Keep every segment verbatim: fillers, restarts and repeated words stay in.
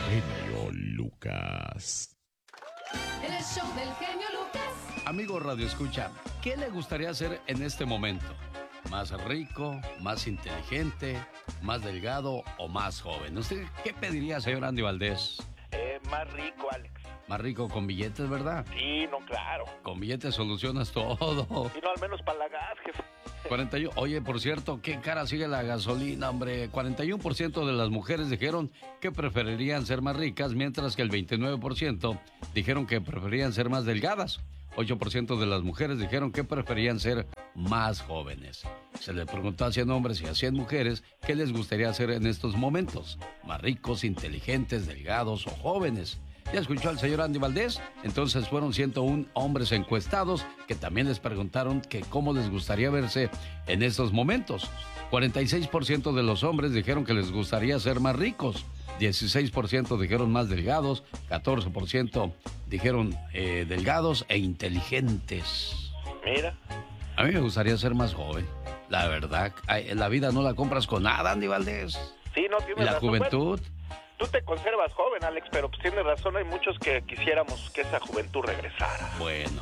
genio Lucas. El show del genio Lucas. Amigo Radio Escucha, ¿qué le gustaría hacer en este momento? ¿Más rico, más inteligente, más delgado o más joven? ¿Usted qué pediría, señor Andy Valdés? Eh, más rico, Alex. Más rico con billetes, ¿verdad? Sí, no, claro. Con billetes solucionas todo. Y no, al menos para la gas, jefe. cuarenta y uno, oye, por cierto, qué cara sigue la gasolina, hombre. cuarenta y uno por ciento de las mujeres dijeron que preferirían ser más ricas, mientras que el veintinueve por ciento dijeron que preferían ser más delgadas. ocho por ciento de las mujeres dijeron que preferían ser más jóvenes. Se le preguntó a cien hombres y a cien mujeres qué les gustaría hacer en estos momentos. Más ricos, inteligentes, delgados o jóvenes. ¿Ya escuchó al señor Andy Valdés? Entonces fueron ciento uno hombres encuestados que también les preguntaron que cómo les gustaría verse en estos momentos. cuarenta y seis por ciento de los hombres dijeron que les gustaría ser más ricos. dieciséis por ciento dijeron más delgados. catorce por ciento dijeron eh, delgados e inteligentes. Mira. A mí me gustaría ser más joven. La verdad, ay, la vida no la compras con nada, Andy Valdés. Sí, no tienes ¿Y la razón. juventud? Bueno, tú te conservas joven, Alex, pero pues tienes razón, hay muchos que quisiéramos que esa juventud regresara. Bueno.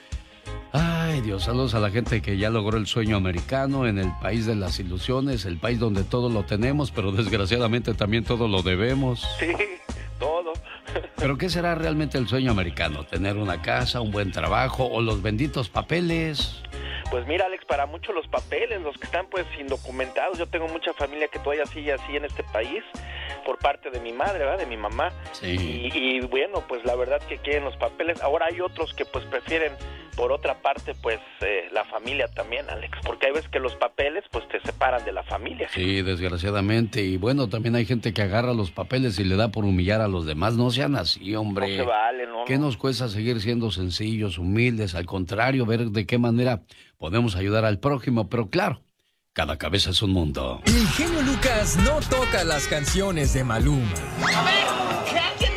Ay, Dios, saludos a la gente que ya logró el sueño americano en el país de las ilusiones, el país donde todo lo tenemos, pero desgraciadamente también todo lo debemos. Sí, todo. ¿Pero qué será realmente el sueño americano? ¿Tener una casa, un buen trabajo o los benditos papeles? Pues mira, Alex, para muchos los papeles, los que están pues indocumentados, yo tengo mucha familia que todavía sigue así en este país, por parte de mi madre, ¿verdad? De mi mamá. Sí. Y, y bueno, pues la verdad que quieren los papeles. Ahora hay otros que pues prefieren, por otra parte, pues eh, la familia también, Alex, porque hay veces que los papeles pues te separan de la familia. Sí, desgraciadamente. Y bueno, también hay gente que agarra los papeles y le da por humillar a los demás. No sean así, hombre. No se vale, ¿no? ¿Qué nos cuesta seguir siendo sencillos, humildes? Al contrario, ver de qué manera podemos ayudar al prójimo. Pero claro, cada cabeza es un mundo. El genio Lucas no toca las canciones de Maluma. A ver, que alguien